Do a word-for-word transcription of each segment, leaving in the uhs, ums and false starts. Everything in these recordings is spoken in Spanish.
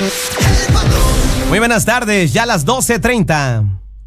Muy buenas tardes, ya a las doce treinta.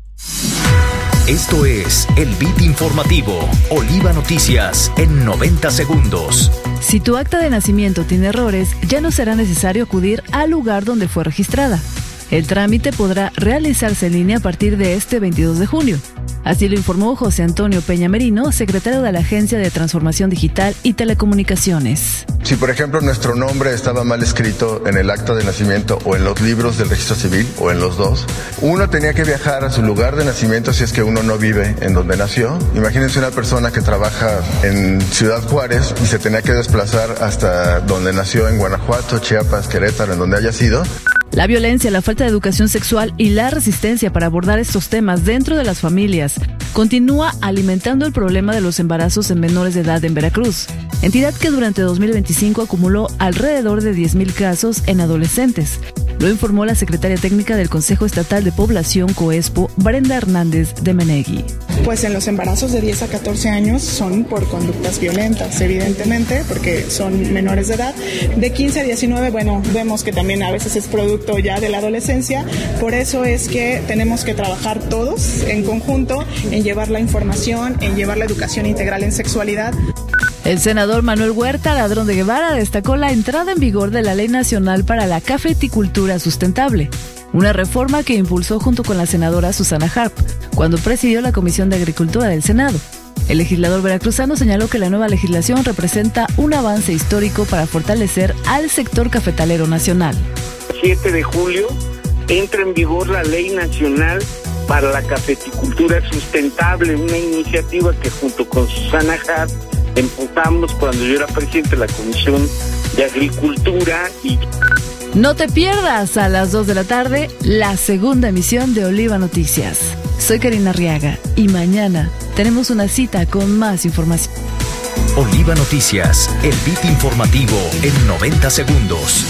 Esto es el Beat Informativo, Oliva Noticias, en noventa segundos. Si tu acta de nacimiento tiene errores, ya no será necesario acudir al lugar donde fue registrada. El trámite podrá realizarse en línea a partir de este veintidós de junio. Así lo informó José Antonio Peña Merino, secretario de la Agencia de Transformación Digital y Telecomunicaciones. Si, por ejemplo, nuestro nombre estaba mal escrito en el acta de nacimiento o en los libros del registro civil o en los dos, uno tenía que viajar a su lugar de nacimiento si es que uno no vive en donde nació. Imagínense una persona que trabaja en Ciudad Juárez y se tenía que desplazar hasta donde nació, en Guanajuato, Chiapas, Querétaro, en donde haya sido. La violencia, la falta de educación sexual y la resistencia para abordar estos temas dentro de las familias continúa alimentando el problema de los embarazos en menores de edad en Veracruz, entidad que durante dos mil veinticinco acumuló alrededor de diez mil casos en adolescentes. Lo informó la secretaria técnica del Consejo Estatal de Población, COESPO, Brenda Hernández de Menegui. Pues en los embarazos de diez a catorce años son por conductas violentas, evidentemente, porque son menores de edad. De quince a diecinueve, bueno, vemos que también a veces es producto ya de la adolescencia. Por eso es que tenemos que trabajar todos en conjunto en llevar la información, en llevar la educación integral en sexualidad. El senador Manuel Huerta Ladrón de Guevara destacó la entrada en vigor de la Ley Nacional para la Cafeticultura Sustentable, una reforma que impulsó junto con la senadora Susana Harp, cuando presidió la Comisión de Agricultura del Senado. El legislador veracruzano señaló que la nueva legislación representa un avance histórico para fortalecer al sector cafetalero nacional. siete de julio entra en vigor la Ley Nacional para la Cafeticultura Sustentable, una iniciativa que junto con Susana Harp empujamos cuando yo era presidente de la Comisión de Agricultura. Y no te pierdas a las dos de la tarde la segunda emisión de Oliva Noticias. Soy Karina Arriaga y mañana tenemos una cita con más información. Oliva Noticias, el Beat Informativo en noventa segundos.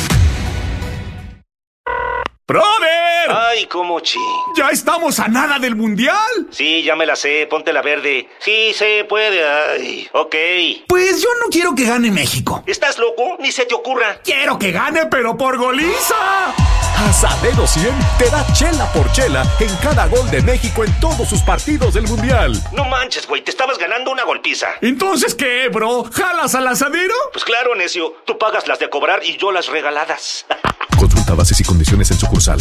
¡Brother! Ay, cómo chi. ¿Ya estamos a nada del mundial? Sí, ya me la sé, ponte la verde. Sí, se puede, ay, ok. Pues yo no quiero que gane México. ¿Estás loco? Ni se te ocurra. Quiero que gane, pero por goliza. Asadero cien te da chela por chela en cada gol de México en todos sus partidos del mundial. No manches, güey, te estabas ganando una golpiza. ¿Entonces qué, bro? ¿Jalas al asadero? Pues claro, necio, tú pagas las de cobrar y yo las regaladas. Consulta bases y condiciones en sucursal.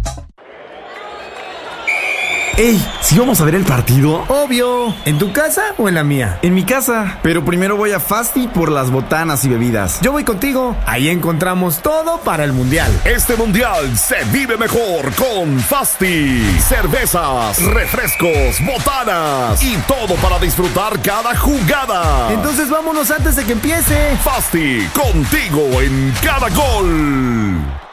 Ey, ¿sí vamos a ver el partido? Obvio. ¿En tu casa o en la mía? En mi casa. Pero primero voy a Fasti por las botanas y bebidas. Yo voy contigo. Ahí encontramos todo para el mundial. Este mundial se vive mejor con Fasti. Cervezas, refrescos, botanas y todo para disfrutar cada jugada. Entonces vámonos antes de que empiece. Fasti, contigo en cada gol.